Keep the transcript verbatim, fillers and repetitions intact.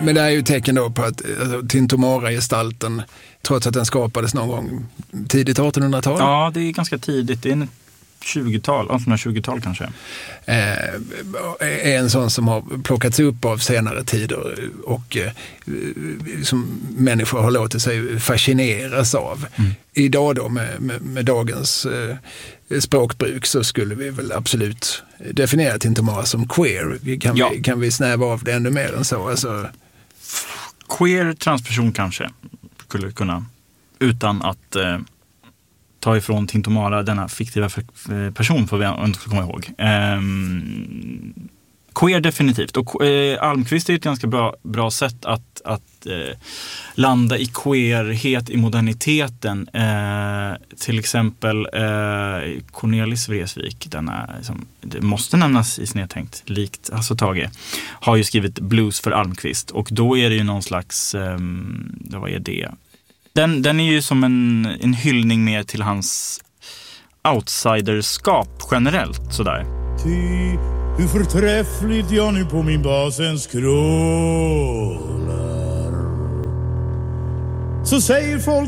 Men det är ju tecken då på att alltså, Tintomara-gestalten, trots att den skapades någon gång tidigt artonhundratal. Ja, det är ganska tidigt. Det är en tjugotal, artonhundratjugotal kanske. Eh, är en sån som har plockats upp av senare tider och eh, som människor har låtit sig fascineras av. Mm. Idag då med, med, med dagens eh, språkbruk så skulle vi väl absolut definiera Tintomara som queer. Kan, ja. vi, kan vi snäva av det ännu mer än så? Alltså... Queer transperson kanske skulle kunna, utan att eh, ta ifrån Tintomara denna fiktiva person, får vi inte komma ihåg. Um, queer definitivt. Och eh, Almqvist är ett ganska bra, bra sätt att, att eh, landa i queerhet i moderniteten. Eh, till exempel eh, Cornelis Vreeswijk, denna, som, det måste nämnas i Snedtänkt, likt Hasse Tage, har ju skrivit blues för Almqvist. Och då är det ju någon slags, eh, vad är det? Den, den är ju som en, en hyllning mer till hans outsiderskap generellt, sådär. Ty, hur förträffligt jag nu på min basen skrålar. Så säger folk